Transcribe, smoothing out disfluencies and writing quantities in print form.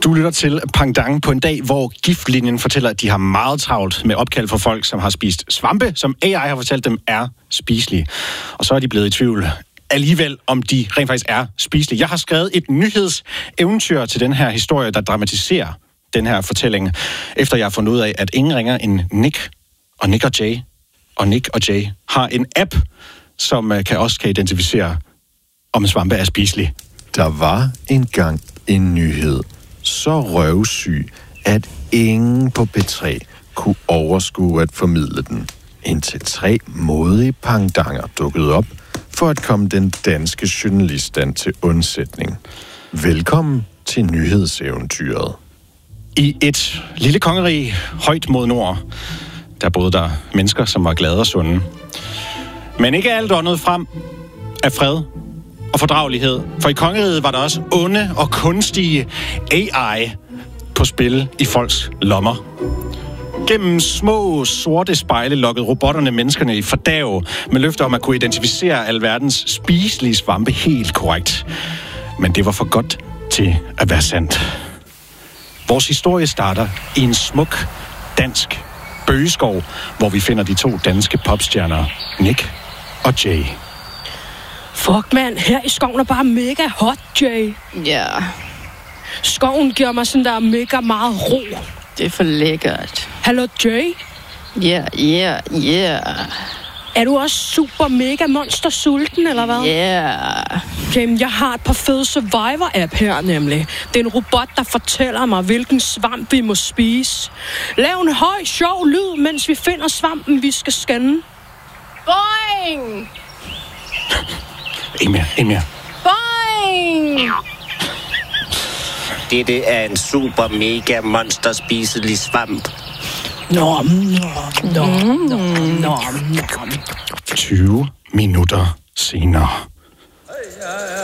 Du lytter til Pangdang på en dag, hvor Giftlinjen fortæller, at de har meget travlt med opkald for folk, som har spist svampe, som AI har fortalt dem er spiselige. Og så er de blevet i tvivl alligevel, om de rent faktisk er spiselige. Jeg har skrevet et nyhedseventyr til den her historie, der dramatiserer den her fortælling, efter jeg har fundet ud af, at ingen ringer end Nick og Jay. Og Nick og Jay har en app, som kan identificere, om svampe er spiselige. Der var engang en nyhed, så røvsyg, at ingen på P3 kunne overskue at formidle den. Indtil 3 modige pangdanger dukkede op for at komme den danske journaliststand til undsætning. Velkommen til nyhedseventyret. I et lille kongerige højt mod nord, der boede der mennesker, som var glade og sunde. Men ikke alt åndet frem af fred og fordragelighed, for i kongeriget var der også onde og kunstige AI på spil i folks lommer. Gennem små sorte spejle lokkede robotterne menneskerne i fordav med løfter om at kunne identificere alverdens spiselige svampe helt korrekt. Men det var for godt til at være sandt. Vores historie starter i en smuk dansk bøgeskov, hvor vi finder de 2 danske popstjerner, Nick og Jay. Fuck, mand. Her i skoven er bare mega hot, Jay. Ja. Skoven giver mig sådan der mega meget ro. Det er for lækkert. Hallo, Jay? Ja. Er du også super mega monster sulten, eller hvad? Ja. Jamen, jeg har et par fede Survivor-app her, nemlig. Det er en robot, der fortæller mig, hvilken svamp vi må spise. Lav en høj, sjov lyd, mens vi finder svampen, vi skal scanne. Boing! En mere. Boing! Dette er en super mega monster spiselig svamp. Nom. 20 minutter senere.